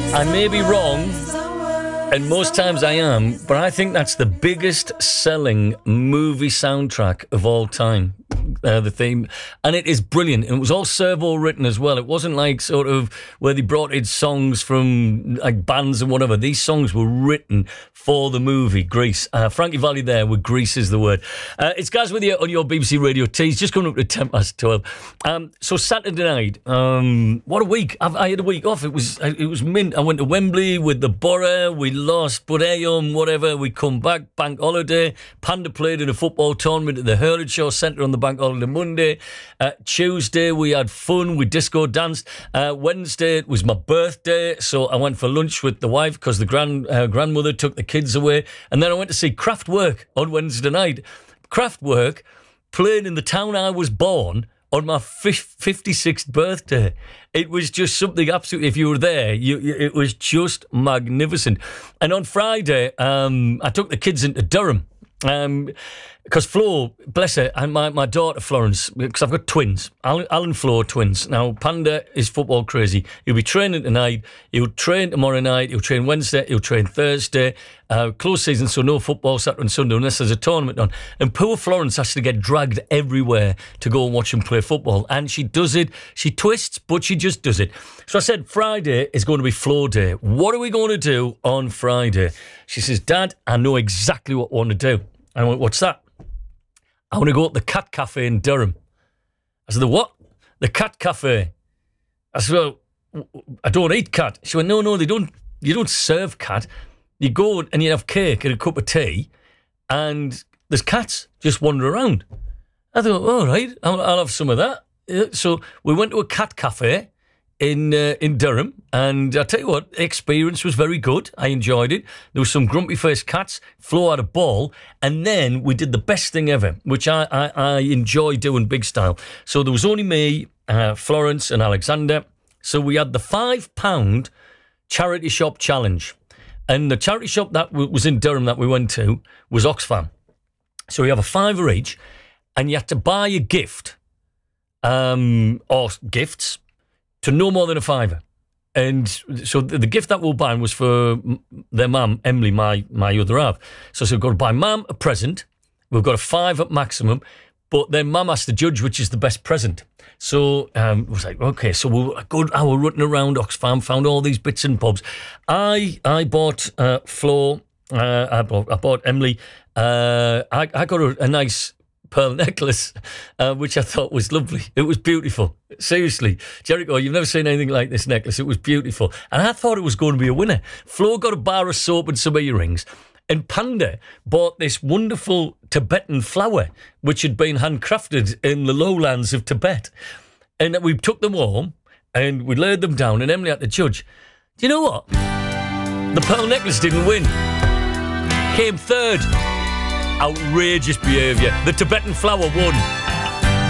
I may be wrong, and most times I am, but I think that's the biggest selling movie soundtrack of all time. The theme, and it is brilliant. And it was all servo written as well. It wasn't like sort of where they brought in songs from like bands and whatever. These songs were written for the movie Grease. Frankie Valli there with Grease is the word. It's Gaz with you on your BBC Radio Tees, just coming up to 12:10. So Saturday night, what a week. I had a week off. It was mint. I went to Wembley with the Borough. We lost, but whatever. We come back, bank holiday. Panda played in a football tournament at the Heritage Centre on the bank holiday Monday. Tuesday we had fun, we disco danced. Wednesday was my birthday, so I went for lunch with the wife because the grandmother took the kids away, and then I went to see Kraftwerk on Wednesday night. Kraftwerk played in the town I was born on my 56th birthday. It was just something absolutely, if you were there, it was just magnificent. And on Friday, I took the kids into Durham. Because Flo, bless her, and my daughter Florence, because I've got twins, Alan and Flo twins. Now, Panda is football crazy. He'll be training tonight, he'll train tomorrow night, he'll train Wednesday, he'll train Thursday. Close season, so no football Saturday and Sunday unless there's a tournament on. And poor Florence has to get dragged everywhere to go and watch him play football. And she does it. She twists, but she just does it. So I said, Friday is going to be Flo Day. What are we going to do on Friday? She says, Dad, I know exactly what I want to do. I went, what's that? I want to go to the Cat Cafe in Durham. I said, the what? The Cat Cafe. I said, well, I don't eat cat. She went, no, you don't serve cat. You go and you have cake and a cup of tea, and there's cats just wandering around. I thought, all right, I'll have some of that. So we went to a cat cafe in Durham, and I tell you what, the experience was very good. I enjoyed it. There were some grumpy-faced cats. Flo had a ball, and then we did the best thing ever, which I enjoy doing big style. So there was only me, Florence, and Alexander. So we had the £5 charity shop challenge. And the charity shop that was in Durham that we went to was Oxfam. So we have a £5 each, and you had to buy a gift, or gifts, to no more than a £5. And so the gift that we're buying was for their mum, Emily, my other half. So we've got to buy mum a present. We've got a £5 at maximum, but then mum has to judge which is the best present. So it was like, okay, so we're a good hour running around Oxfam, found all these bits and bobs. I bought Flo, I bought Emily. I got a nice pearl necklace, which I thought was lovely. It was beautiful. Seriously, Jericho, you've never seen anything like this necklace. It was beautiful. And I thought it was going to be a winner. Flo got a bar of soap and some earrings. And Panda bought this wonderful Tibetan flower, which had been handcrafted in the lowlands of Tibet. And we took them home and we laid them down, and Emily had to judge. Do you know what? The pearl necklace didn't win. Came third. Outrageous behaviour. The Tibetan flower won.